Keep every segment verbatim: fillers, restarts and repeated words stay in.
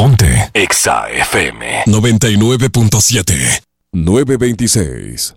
Ponte Exa F M noventa y nueve punto siete. nueve veintiséis.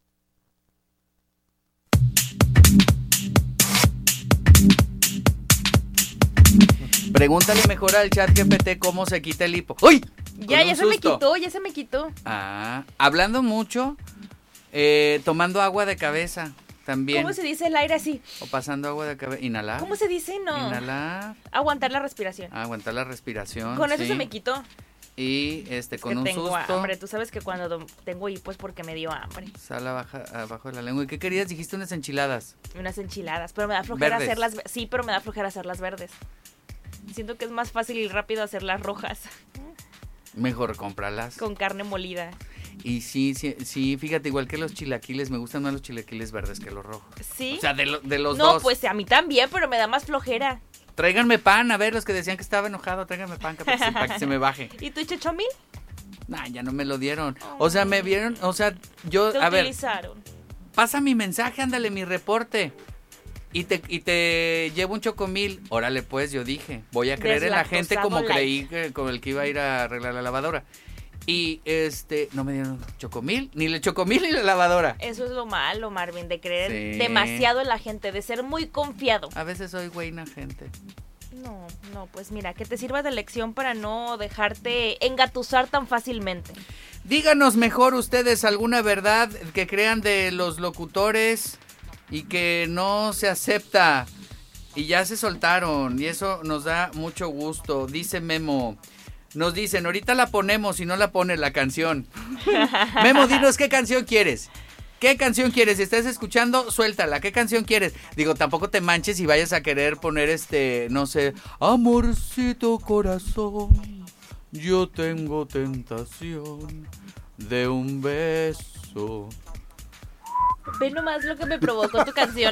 Pregúntale mejor al chat G P T cómo se quita el hipo. ¡Uy! Ya, ya se me quitó, ya se me quitó. Ah, hablando mucho, eh, tomando agua de cabeza también. ¿Cómo se dice el aire así? O pasando agua de cabeza. Inhalar. ¿Cómo se dice? No. Inhalar. Aguantar la respiración. Aguantar la respiración. Con eso sí. se me quitó. Y este, con que un tengo susto. hambre. Tú sabes que cuando tengo hipo es porque me dio hambre. Sal abajo, abajo de la lengua. ¿Y qué querías? Dijiste unas enchiladas. Unas enchiladas, pero me da flojera Verdes. hacerlas. Sí, pero me da flojera hacerlas verdes. Siento que es más fácil y rápido hacerlas rojas. Mejor cómpralas. Con carne molida. Y sí, sí, sí, fíjate, igual que los chilaquiles, me gustan más los chilaquiles verdes que los rojos. ¿Sí? O sea, de, lo, de los no, dos. No, pues a mí también, pero me da más flojera. Tráiganme pan, a ver, los que decían que estaba enojado, tráiganme pan para que, se, para que se me baje. ¿Y tu chechomil? Nah, ya no me lo dieron. O sea, me vieron, o sea, yo, Te a ver. utilizaron. Pasa mi mensaje, ándale, mi reporte. Y te, y te llevo un chocomil. Órale, pues, yo dije, voy a creer en la gente como Deslactosado creí que, con el que iba a ir a arreglar la lavadora. Y este, no me dieron chocomil, ni el chocomil ni la lavadora. Eso es lo malo, Marvin, de creer Sí. demasiado en la gente, de ser muy confiado. A veces soy buena gente. No, no, pues mira, que te sirva de lección para no dejarte engatusar tan fácilmente. Díganos mejor ustedes alguna verdad que crean de los locutores y que no se acepta. Y ya se soltaron y eso nos da mucho gusto. Dice Memo, nos dicen, ahorita la ponemos y no la pone la canción. Memo, dinos qué canción quieres. ¿Qué canción quieres? Si estás escuchando, suéltala. ¿Qué canción quieres? Digo, tampoco te manches y vayas a querer poner este, no sé, amorcito corazón, yo tengo tentación de un beso. Ve nomás lo que me provocó tu canción.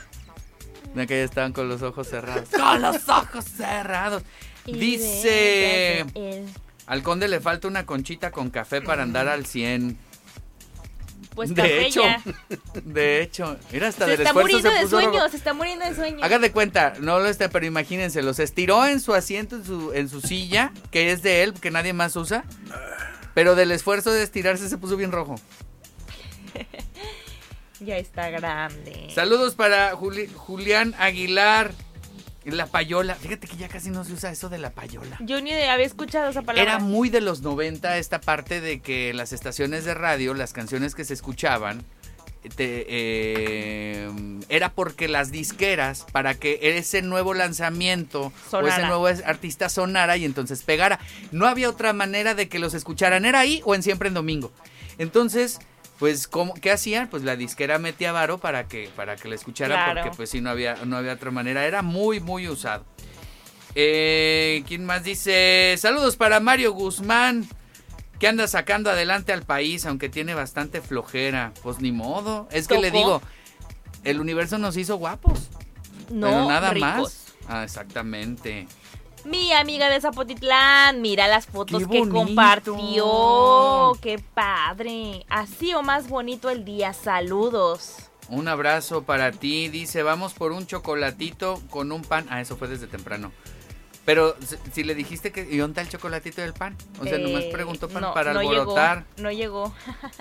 De que ya estaban con los ojos cerrados. ¡Con los ojos cerrados! Dice, al conde le falta una conchita con café para andar al cien. Pues de café hecho, ya. de hecho, mira, hasta Se del está esfuerzo muriendo se de puso sueño, rojo. se está muriendo de sueño. Hagan de cuenta, no lo está, pero imagínense, los estiró en su asiento, en su, en su silla, que es de él, que nadie más usa, pero del esfuerzo de estirarse se puso bien rojo. Ya está grande. Saludos para Juli- Julián Aguilar. La payola, fíjate que ya casi no se usa eso de la payola. Yo ni había escuchado esa palabra. Era muy de los noventa esta parte de que las estaciones de radio, las canciones que se escuchaban, te, eh, era porque las disqueras, para que ese nuevo lanzamiento sonara, o ese nuevo artista sonara y entonces pegara. No había otra manera de que los escucharan, era ahí o en Siempre en Domingo. Entonces, pues, ¿cómo, ¿qué hacían? Pues la disquera metía varo para que, para que la escuchara, claro, porque pues sí, no había, no había otra manera. Era muy, muy usado. Eh, ¿Quién más dice? Saludos para Mario Guzmán, que anda sacando adelante al país, aunque tiene bastante flojera. Pues ni modo. Es que ¿Tocó? Le digo, el universo nos hizo guapos. No, pero nada ricos. más. Ah, exactamente. Mi amiga de Zapotitlán, mira las fotos que compartió. ¡Qué padre! Así o más bonito el día. Saludos. Un abrazo para ti. Dice, vamos por un chocolatito con un pan. Ah, eso fue desde temprano. Pero si le dijiste que... ¿Y dónde está el chocolatito del pan? O sea, eh, nomás preguntó pan no, para no alborotar. Llegó, no llegó.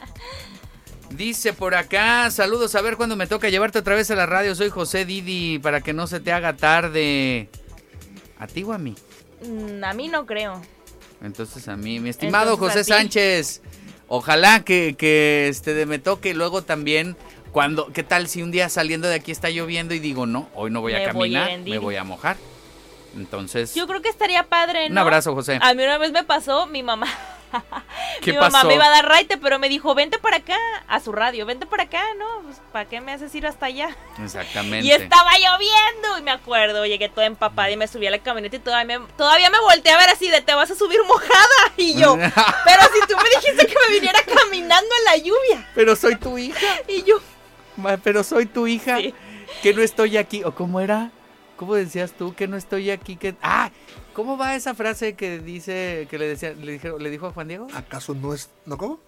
Dice por acá, saludos, a ver cuándo me toca llevarte otra vez a la radio. Soy José Didi, para que no se te haga tarde. ¿A ti o a mí? Mm, a mí no creo. Entonces a mí, mi estimado Entonces, José Sánchez, ojalá que, que este, me toque luego también, cuando, ¿qué tal si un día saliendo de aquí está lloviendo y digo, no, hoy no voy a me caminar, voy me voy a mojar? Entonces... Yo creo que estaría padre, ¿no? Un abrazo, José. A mí una vez me pasó, mi mamá... ¿Qué mi pasó? mamá me iba a dar raite, pero me dijo, vente para acá, a su radio, vente para acá, ¿no? Pues, ¿para qué me haces ir hasta allá? Exactamente. Y estaba lloviendo, y me acuerdo, llegué toda empapada y me subí a la camioneta y todavía me, todavía me volteé a ver así de, te vas a subir mojada, y yo, pero si tú me dijiste que me viniera caminando en la lluvia. Pero soy tu hija. Y yo. Pero soy tu hija, sí. Que no estoy aquí, o ¿cómo era? ¿Cómo decías tú que no estoy aquí? Que ah, ¿cómo va esa frase que dice, que le decía, le dijo, le dijo a Juan Diego? ¿Acaso no es, no cómo?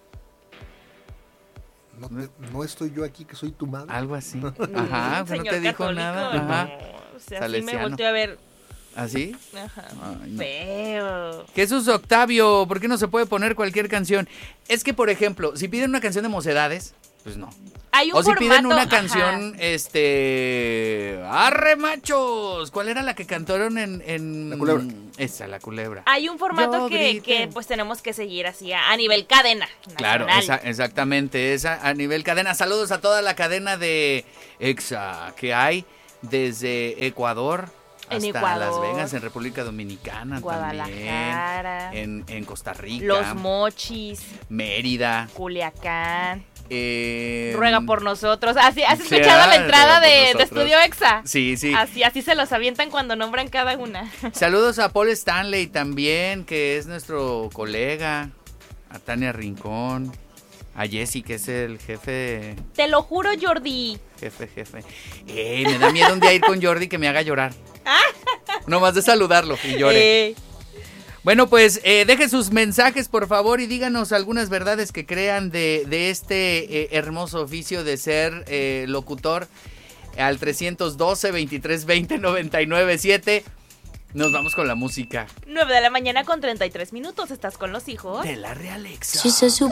No, te, no estoy yo aquí que soy tu madre. Algo así. Ajá, pues no te dijo católico, nada. No. Ajá. O sea, así me volteé a ver. ¿Así? Ajá. Ay, no. Feo. Jesús Octavio, ¿por qué no se puede poner cualquier canción? Es que, por ejemplo, si piden una canción de Mocedades, pues no. Hay un O si formato, piden una ajá. canción, este... ¡Arre, machos! ¿Cuál era la que cantaron en...? en... La Culebra. Esa, La Culebra. Hay un formato Yo que, grité. que pues tenemos que seguir así a, a nivel cadena Claro, nacional. esa, exactamente, esa a nivel cadena. Saludos a toda la cadena de Exa que hay desde Ecuador En hasta Ecuador, Las Vegas, en República Dominicana Guadalajara, también, en, en Costa Rica, Los Mochis, Mérida. Culiacán. Eh, Ruega por nosotros. Así, ¿has sí, escuchado ah, la entrada ruega por de, de nosotros. Estudio Exa? Sí, sí. Así, así se los avientan cuando nombran cada una. Saludos a Paul Stanley también, que es nuestro colega, a Tania Rincón, a Jessy, que es el jefe, Te lo juro, Jordi. jefe, jefe. Eh, me da miedo un día ir con Jordi que me haga llorar. No más de saludarlo y llore. Eh, Bueno, pues eh, deje sus mensajes, por favor, y díganos algunas verdades que crean de, de este eh, hermoso oficio de ser eh, locutor al trescientos doce, veintitrés veinte, noventa y nueve siete. Nos vamos con la música nueve de la mañana con treinta y tres minutos. ¿Estás con los hijos? de la Real Exa. Si se